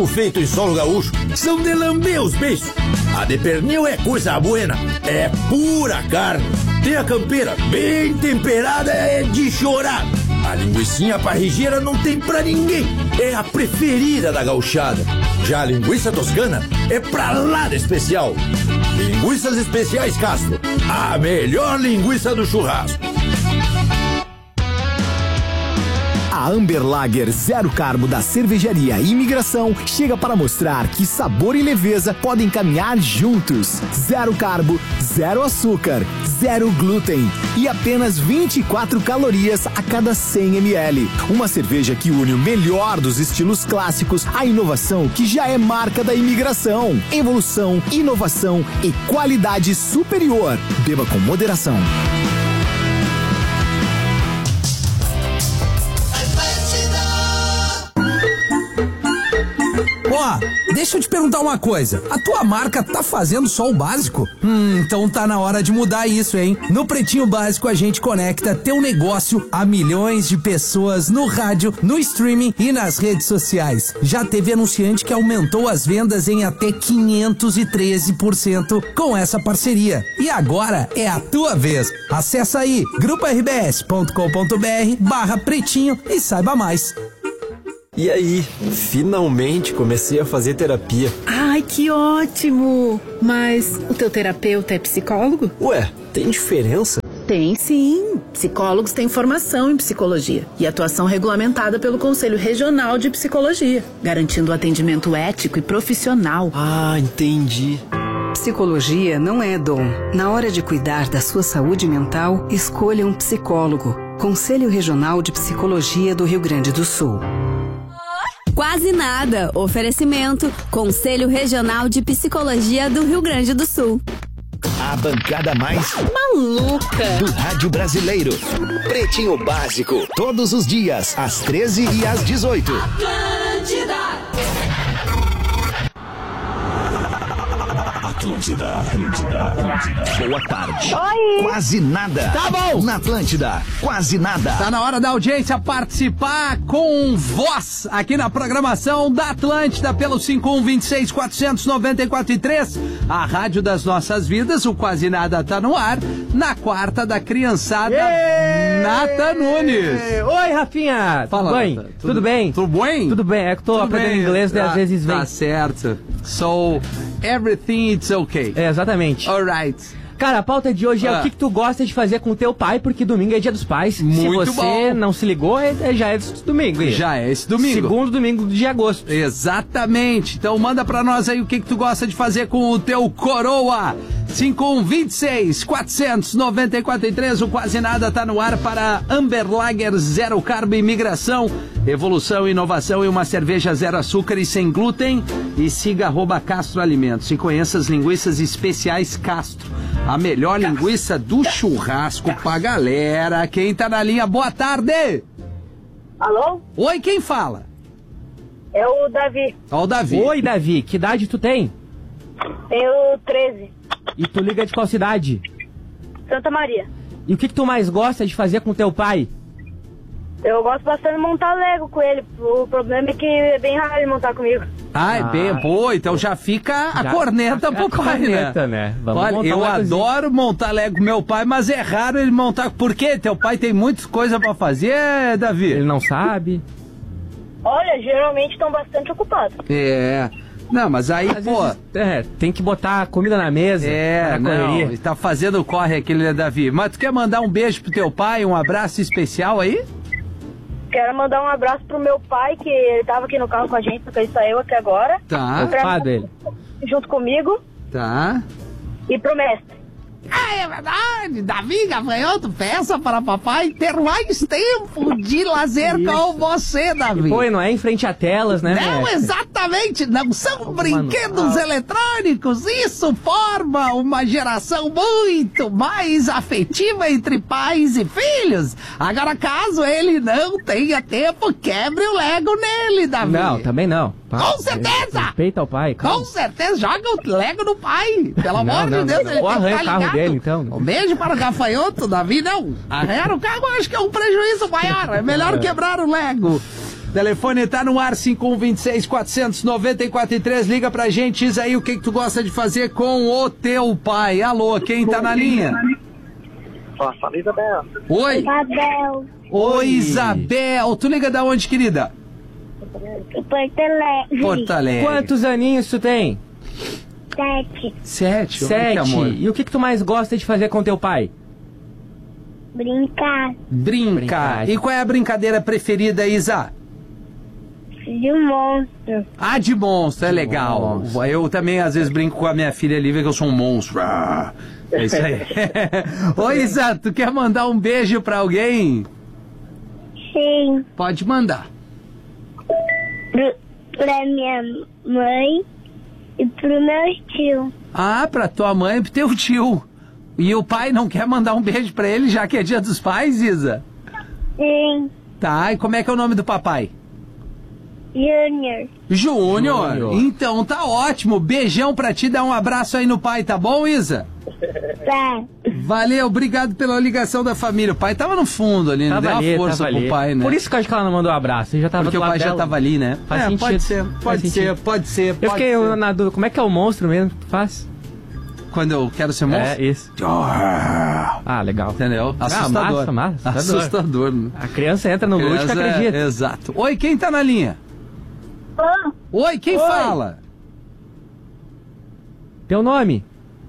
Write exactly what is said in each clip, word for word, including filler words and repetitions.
feito em solo gaúcho são de lamber os beiços. A de pernil é coisa buena, é pura carne. Tem a campeira bem temperada, é de chorar. A linguicinha parrigeira não tem pra ninguém, é a preferida da gauchada. Já a linguiça toscana é pra lá de especial. Linguiças Especiais Castro, a melhor linguiça do churrasco. A Amber Lager Zero Carbo da Cervejaria Imigração chega para mostrar que sabor e leveza podem caminhar juntos. Zero carbo, zero açúcar, zero glúten e apenas vinte e quatro calorias a cada cem mililitros. Uma cerveja que une o melhor dos estilos clássicos à inovação que já é marca da Imigração. Evolução, inovação e qualidade superior. Beba com moderação. Ó, deixa eu te perguntar uma coisa. A tua marca tá fazendo só o básico? Hum, então tá na hora de mudar isso, hein? No Pretinho Básico a gente conecta teu negócio a milhões de pessoas no rádio, no streaming e nas redes sociais. Já teve anunciante que aumentou as vendas em até quinhentos e treze por cento com essa parceria. E agora é a tua vez. Acessa aí grupo r b s ponto com ponto b r barra pretinho e saiba mais. E aí, finalmente comecei a fazer terapia. Ai, que ótimo! Mas o teu terapeuta é psicólogo? Ué, tem diferença? Tem sim. Psicólogos têm formação em psicologia e atuação regulamentada pelo Conselho Regional de Psicologia, garantindo atendimento ético e profissional. Ah, entendi. Psicologia não é dom. Na hora de cuidar da sua saúde mental, escolha um psicólogo. Conselho Regional de Psicologia do Rio Grande do Sul. Quase nada. Oferecimento Conselho Regional de Psicologia do Rio Grande do Sul. A bancada mais maluca do rádio brasileiro. Pretinho Básico. Todos os dias, às treze e às dezoito. Atlântida. Atlântida, Atlântida, Atlântida. Boa tarde. Oi. Quase nada. Tá bom. Na Atlântida, quase nada. Tá na hora da audiência participar com voz aqui na programação da Atlântida pelo cinco um dois seis, quatro nove quatro três. A rádio das nossas vidas, o Quase Nada tá no ar. Na quarta da criançada, Êêê! Nata Nunes. Oi, Rafinha. Fala, tudo bem? Nata. Tudo, tudo bem? Tudo bem? Tudo bem. É que tô tudo aprendendo bem. inglês, né? Tá, Às vezes vem. Tá certo. So, everything it's okay. É, exatamente. Alright. Cara, a pauta de hoje é ah. o que, que tu gosta de fazer com o teu pai, porque domingo é dia dos pais. Muito Se você bom. não se ligou, é, é, já é esse domingo. Aí. Já é esse domingo. Segundo domingo de agosto. Exatamente. Então manda pra nós aí o que, que tu gosta de fazer com o teu coroa. cinco um dois seis, quatro nove quatro três. O Quase Nada tá no ar para Amber Lager Zero Carbo Imigração. Evolução, inovação e uma cerveja zero açúcar e sem glúten. E siga arroba Castro Alimentos. E conheça as linguiças especiais Castro. A melhor linguiça do churrasco pra galera. Quem tá na linha, boa tarde. Alô? Oi, quem fala? É o Davi. Ó o Davi. Oi, Davi. Que idade tu tem? Tenho treze. E tu liga de qual cidade? Santa Maria. E o que, que tu mais gosta de fazer com teu pai? Eu gosto bastante de montar Lego com ele. O problema é que é bem raro ele montar comigo. Ah, é bem, pô, então já fica a Já, corneta a, pro a pai, corneta, né? né? Vamos Olha, montar eu um legozinho. adoro montar Lego com meu pai, mas é raro ele montar. Por quê? Teu pai tem muitas coisas pra fazer, Davi? Ele não sabe. Olha, geralmente estão bastante ocupados. É. Não, mas aí, Às pô... vezes, é, tem que botar comida na mesa. É, na correria. não, tá fazendo corre aquele, né, Davi? Mas tu quer mandar um beijo pro teu pai, um abraço especial aí? Quero mandar um abraço pro meu pai, que ele tava aqui no carro com a gente, porque ele saiu aqui agora. Tá. Ocupado ele. Junto comigo. Tá. E pro mestre. Ah, é verdade. Davi Gafanhoto, peça para papai ter mais tempo de lazer Isso. com você, Davi. E, pô, e não é em frente a telas, né? Não, mestre? exatamente, não são Mano, brinquedos ah. eletrônicos. Isso forma uma geração muito mais afetiva entre pais e filhos. Agora, caso ele não tenha tempo, quebre o Lego nele, Davi. Não, também não. Com certeza! Respeita o pai, calma. Com certeza, joga o Lego no pai. Pelo Não, amor não, de Deus, não. ele Ou tem que arranha tá o carro ligado. dele, então. Um beijo para o gafanhoto, Davi, não. Arranhar o carro, acho que é um prejuízo maior. É melhor quebrar o Lego. Telefone tá no ar, cinco um dois seis, quatro nove quatro três. Liga pra gente, diz aí o que, que tu gosta de fazer com o teu pai. Alô, quem tá na linha? Fala, Isabel. Oi. Isabel. Oi, Isabel. Tu liga da onde, querida? Porto Alegre. Porto Alegre. Quantos aninhos tu tem? Sete. Sete. Sete. Olha que amor. E o que, que tu mais gosta de fazer com teu pai? Brincar. Brincar. Brincar. E qual é a brincadeira preferida, Isa? De um monstro. Ah, de monstro, é legal. monstro. Eu também, às vezes, brinco com a minha filha Lívia que eu sou um monstro. Ah, é isso aí. Oi, Isa, tu quer mandar um beijo pra alguém? Sim. Pode mandar. Pro, pra minha mãe e pro meu tio. Ah, pra tua mãe e pro teu tio. E o pai não quer mandar um beijo pra ele, já que é dia dos pais, Isa? Sim. Tá, e como é que é o nome do papai? Júnior. Júnior. Júnior. Então tá ótimo. Beijão pra ti, dá um abraço aí no pai, tá bom, Isa? Tá. Valeu, obrigado pela ligação da família. O pai tava no fundo ali, não Tava deu ali, uma força tava pro ali. pai, né? Por isso que eu acho que ela não mandou um abraço. Ele já tava Porque do o lado pai já dela. tava ali, né? Faz É, sentido. pode ser, Faz pode ser, sentido. pode ser, Eu pode fiquei ser. na dúvida. Como é que é o monstro mesmo que tu faz? Quando eu quero ser monstro? É, isso. Ah, legal. Entendeu? Assustador. Ah, massa, massa. Assustador. Assustador. né? A criança entra no lúdico e Criança, acredita. é, exato. Oi, quem tá na linha? Oh, Oi, quem Oi. fala? Teu nome?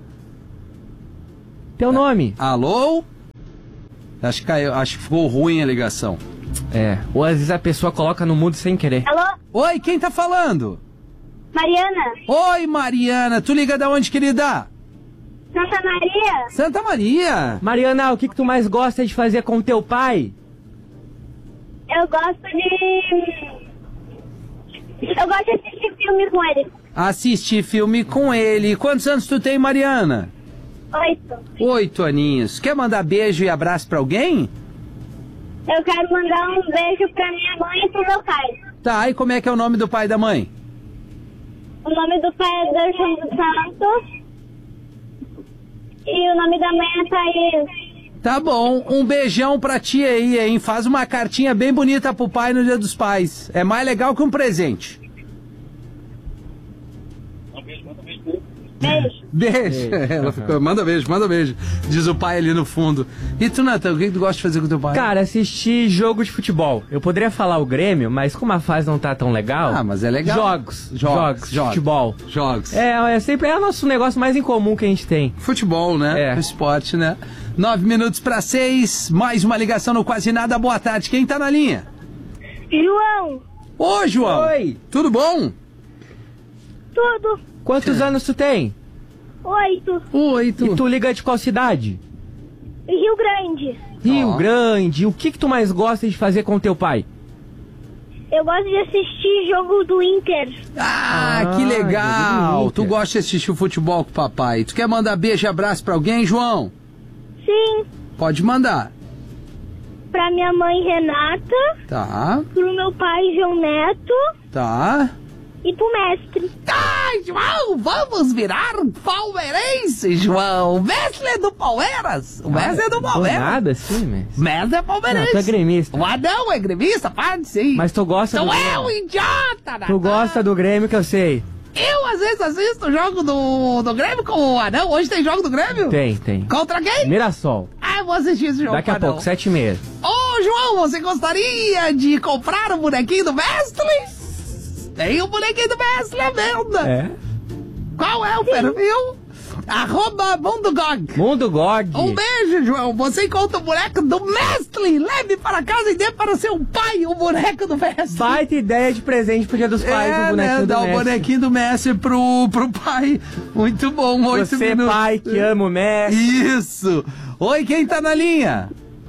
Teu nome? Alô? Acho que caiu, acho que ficou ruim a ligação. É. Ou às vezes a pessoa coloca no mudo sem querer. alô? Oi, quem tá falando? Mariana? Oi, Mariana. Tu liga da onde, querida? Santa Maria? Santa Maria. Mariana, o que, que tu mais gosta de fazer com teu pai? Eu gosto de... Eu gosto de assistir filme com ele. Assistir filme com ele. Quantos anos tu tem, Mariana? Oito. Oito aninhos. Quer mandar beijo e abraço pra alguém? Eu quero mandar um beijo pra minha mãe e pro meu pai. Tá, e como é que é o nome do pai e da mãe? O nome do pai é Deus dos Santos. E o nome da mãe é Thaís. Tá bom, um beijão pra ti aí, hein? Faz uma cartinha bem bonita pro pai no Dia dos Pais. É mais legal que um presente. Beijo. Beijo. Ela ficou, manda beijo, manda beijo. Diz o pai ali no fundo. E tu, Natan, o que tu gosta de fazer com teu pai? Cara, assistir jogo de futebol. Eu poderia falar o Grêmio, mas como a fase não tá tão legal... Ah, mas é legal. Jogos. Jogos, Jogos. jogos. Futebol. Jogos. É, é sempre é o nosso negócio mais incomum que a gente tem. Futebol, né? É. Esporte, né? Nove minutos pra seis. Mais uma ligação no Quase Nada. Boa tarde. Quem tá na linha? João. Ô, João. Oi. Tudo bom? Tudo. Quantos anos tu tem? Oito. Oito. E tu liga de qual cidade? Rio Grande. Rio Ó. Grande. O que que tu mais gosta de fazer com teu pai? Eu gosto de assistir jogo do Inter. Ah, Ah, que legal. jogo do Tu Inter. gosta de assistir o futebol com o papai. Tu quer mandar beijo e abraço pra alguém, João? Sim. Pode mandar. Pra minha mãe Renata. Tá, Pro meu pai João Neto. tá. E pro mestre. Ai, João, vamos virar palmeirense, João. O mestre é do Palmeiras. O mestre é do Do Palmeiras. nada, assim, mas... O mestre é palmeirense. Não, tu é gremista. O anão é gremista, pode sim. Mas tu gosta Então do é um Grêmio. idiota, Natan. Tu gosta do Grêmio, que eu sei. Eu, às vezes, assisto o jogo do, do Grêmio com o anão. Hoje tem jogo do Grêmio? Tem, tem. Contra quem? Mirassol. Ah, eu vou assistir esse jogo Daqui a com o anão. pouco, sete e meia. Ô, João, você gostaria de comprar o bonequinho do mestre? Tem o bonequinho do mestre à venda. É? Qual é o perfil? Arroba Mundo Gog. Mundo Gog. Um beijo, João. Você encontra o boneco do mestre. Leve para casa e dê para seu pai o boneco do mestre. Baita ideia de presente pro Dia dos Pais, é, o bonequinho né? do Dá o Messi. bonequinho do Messi pro, pro pai. Muito bom, oito Você, minutos. pai, que ama o Messi. Isso. Oi, quem tá na linha?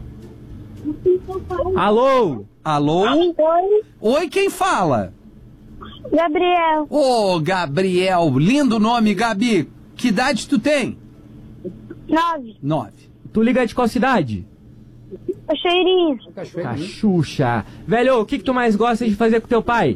Alô? Alô? Oi. Oi, quem fala? Gabriel. Ô, Gabriel. Lindo nome, Gabi. Que idade tu tem? Nove. Nove. Tu liga de qual cidade? Cachoeirinha. Cachucha. Velho, o que que tu mais gosta de fazer com teu pai?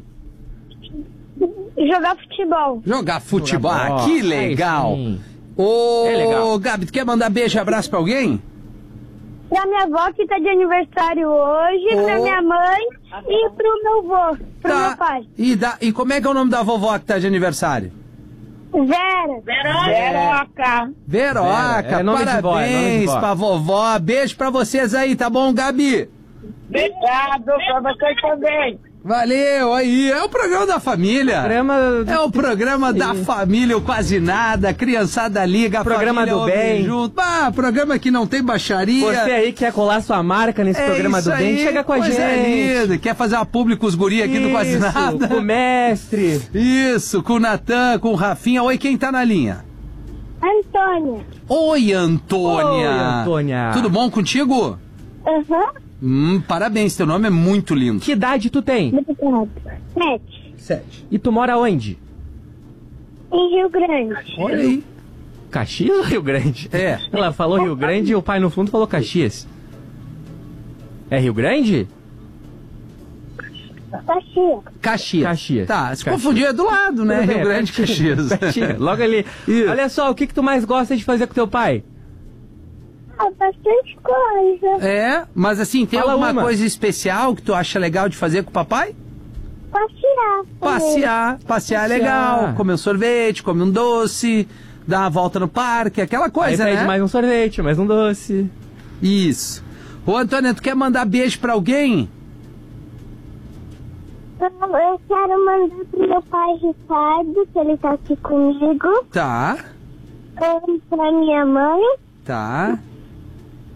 Jogar futebol. Jogar futebol. Jogar Ah, bola. que legal. Aí sim. Ô, É legal. Gabi, tu quer mandar beijo e abraço pra alguém? Pra minha avó que tá de aniversário hoje, Oh. pra minha mãe e pro meu avô, pro Tá. meu pai. E, da, e como é que é o nome da vovó que tá de aniversário? Vera. Veroca. Veroca, É, é nome de vó, é nome de parabéns vó. pra vovó. Beijo pra vocês aí, tá bom, Gabi? Obrigado pra vocês também. Valeu, aí, é o programa da família. Programa... É o programa da família, o Quase Nada, a criançada liga, a Programa família do ouve bem. junto. Ah, programa que não tem baixaria. Você aí quer colar sua marca nesse É programa isso do bem, aí, chega com a coisa gente. linda. Quer fazer uma publi com os guri aqui do Quase Isso, Nada? com o mestre. Isso, com o Natan, com o Rafinha. Oi, quem tá na linha? Antônia. Oi, Antônia. Oi, Antônia. Tudo bom contigo? Aham. Hum, parabéns, teu nome é muito lindo. Que idade tu tem? Obrigado. Sete. Sete. E tu mora onde? Em Rio Grande. Olha aí. Caxias ou Rio Grande? É. Ela falou Rio Grande e o pai no fundo falou Caxias. É Rio Grande? Caxias. Caxias. Caxias. Tá, se Caxias. confundir é do lado, né? Tudo bem, Rio Grande, pertinho, Caxias. pertinho. Logo ali. Isso. Olha só, o que que tu mais gosta de fazer com teu pai? Ah, bastante coisa. É, mas assim, tem Fala alguma uma. coisa especial que tu acha legal de fazer com o papai? Passear. Passear. Passear é legal. Comer um sorvete, comer um doce, dar uma volta no parque, aquela coisa, Aí pede né? mais um sorvete, mais um doce. Isso. Ô, Antônia, tu quer mandar beijo pra alguém? Eu quero mandar pro meu pai Ricardo, que ele tá aqui comigo. Tá, Um pra minha mãe. tá.